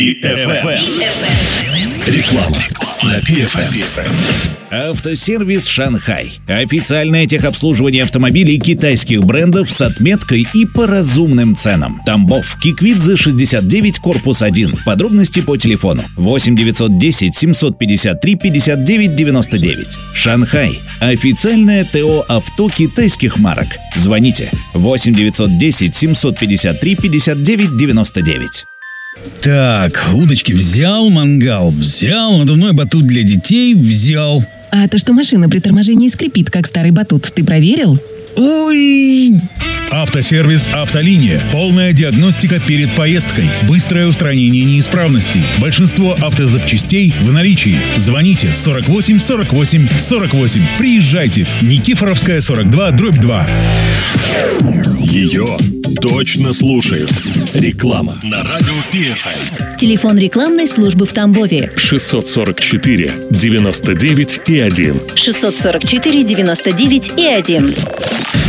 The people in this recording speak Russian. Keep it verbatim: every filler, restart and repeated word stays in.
Реклама на пи эф эм. Автосервис «Шанхай». Официальное техобслуживание автомобилей китайских брендов с отметкой и по разумным ценам. Тамбов, Киквидзе шестьдесят девять, корпус один. Подробности по телефону восемь девятьсот десять семьсот пятьдесят три пятьдесят девять девяносто девять. «Шанхай» – официальное ТО авто китайских марок. Звоните восемь девятьсот десять семьсот пятьдесят три пятьдесят девять девяносто девять. Так, удочки взял, мангал взял, надувной батут для детей взял. А то, что машина при торможении скрипит, как старый батут, ты проверил? Ой! Автосервис «Автолиния». Полная диагностика перед поездкой. Быстрое устранение неисправностей. Большинство автозапчастей в наличии. Звоните сорок восемь сорок восемь сорок восемь. Приезжайте. Никифоровская, сорок два, дробь два. Ее точно слушают. Реклама на радио пи эф эм. Телефон рекламной службы в Тамбове шестьсот сорок четыре девяносто девять и один. шестьсот сорок четыре девяносто девять и один.